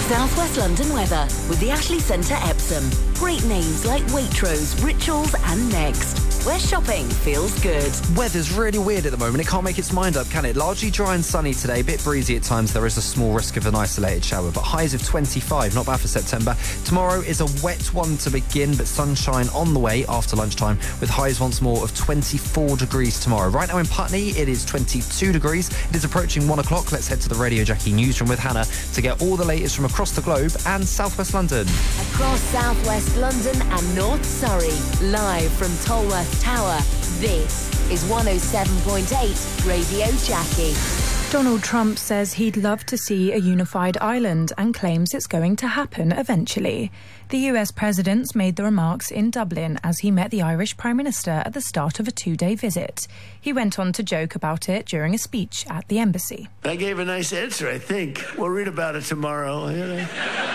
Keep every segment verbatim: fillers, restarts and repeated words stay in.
South West London weather with the Ashley Centre Epsom. Great names like Waitrose, Rituals and Next, where shopping feels good. Weather's really weird at the moment. It can't make its mind up, can it? Largely dry and sunny today, a bit breezy at times. There is a small risk of an isolated shower, but highs of twenty-five, not bad for September. Tomorrow is a wet one to begin, but sunshine on the way after lunchtime, with highs once more of twenty-four degrees tomorrow. Right now in Putney, it is twenty-two degrees. It is approaching one o'clock. Let's head to the Radio Jackie newsroom with Hannah to get all the latest from across the globe and South West London. Across South West London and North Surrey, live from Tolworth Tower, this is one oh seven point eight Radio Jackie. Donald Trump says he'd love to see a unified Ireland and claims it's going to happen eventually. The U S president made the remarks in Dublin as he met the Irish Prime Minister at the start of a two-day visit. He went on to joke about it during a speech at the embassy. I gave a nice answer, I think. We'll read about it tomorrow. You know?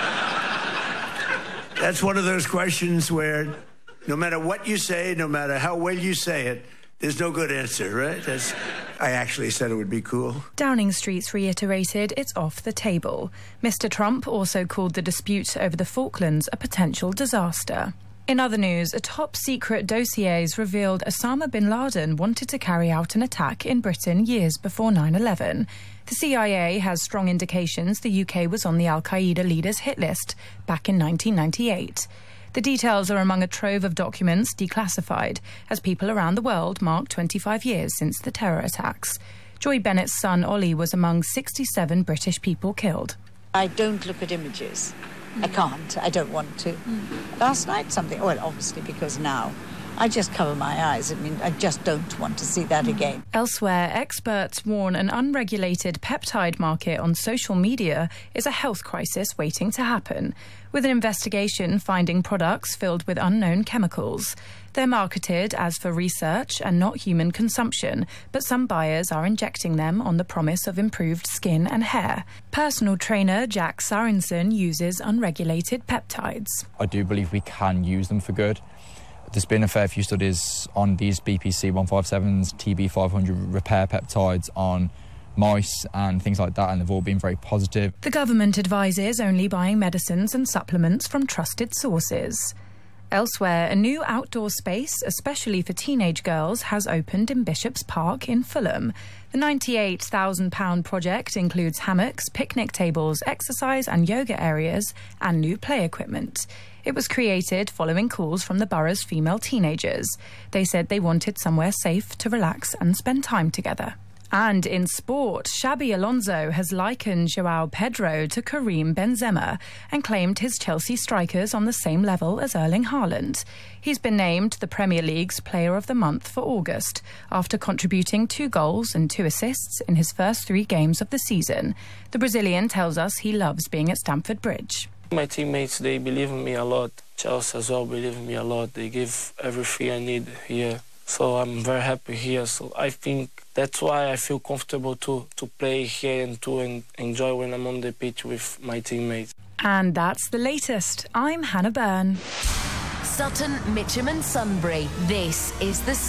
That's one of those questions where no matter what you say, no matter how well you say it, there's no good answer, right? That's, I actually said it would be cool. Downing Street's reiterated it's off the table. Mister Trump also called the dispute over the Falklands a potential disaster. In other news, a top-secret dossier revealed Osama bin Laden wanted to carry out an attack in Britain years before nine eleven. The C I A has strong indications the U K was on the al-Qaeda leader's hit list back in nineteen ninety-eight. The details are among a trove of documents declassified as people around the world mark twenty-five years since the terror attacks. Joy Bennett's son Ollie was among sixty-seven British people killed. I don't look at images. Mm. I can't. I don't want to. Mm. Last night something, well, obviously because now I just cover my eyes. I mean, I just don't want to see that again. Elsewhere, experts warn an unregulated peptide market on social media is a health crisis waiting to happen, with an investigation finding products filled with unknown chemicals. They're marketed as for research and not human consumption, but some buyers are injecting them on the promise of improved skin and hair. Personal trainer Jack Sorensen uses unregulated peptides. I do believe we can use them for good. There's been a fair few studies on these B P C one fifty-sevens, T B five hundred repair peptides on mice and things like that, and they've all been very positive. The government advises only buying medicines and supplements from trusted sources. Elsewhere, a new outdoor space, especially for teenage girls, has opened in Bishop's Park in Fulham. The ninety-eight thousand pounds project includes hammocks, picnic tables, exercise and yoga areas, and new play equipment. It was created following calls from the borough's female teenagers. They said they wanted somewhere safe to relax and spend time together. And in sport, Xabi Alonso has likened João Pedro to Karim Benzema and claimed his Chelsea strikers on the same level as Erling Haaland. He's been named the Premier League's Player of the Month for August after contributing two goals and two assists in his first three games of the season. The Brazilian tells us he loves being at Stamford Bridge. My teammates, they believe in me a lot. Chelsea as well believe in me a lot. They give everything I need here. So I'm very happy here. So I think that's why I feel comfortable to, to play here and to en- enjoy when I'm on the pitch with my teammates. And that's the latest. I'm Hannah Byrne. Sutton, Mitcham and Sunbury. This is the